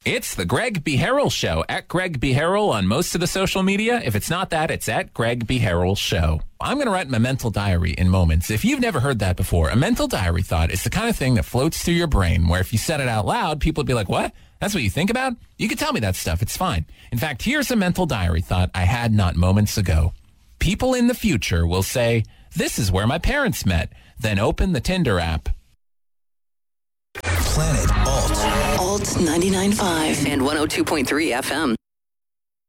It's the Greg B. Harrell Show, at Greg B. Harrell on most of the social media. If it's not that, it's at Greg B. Harrell Show. I'm going to write my mental diary in moments. If you've never heard that before, a mental diary thought is the kind of thing that floats through your brain where if you said it out loud, people would be like, what? That's what you think about? You can tell me that stuff. It's fine. In fact, here's a mental diary thought I had not moments ago. People in the future will say, this is where my parents met. Then open the Tinder app. Planet Alt. Alt 99.5 and 102.3 FM.